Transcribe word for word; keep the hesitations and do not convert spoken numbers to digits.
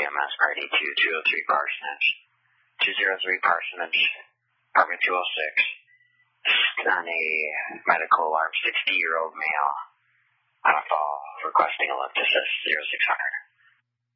B M S R D two two oh three Parsonage, two oh three Parsonage, apartment two oh six. On a medical alarm, sixty-year-old male on a fall requesting a lift assist zero six hundred.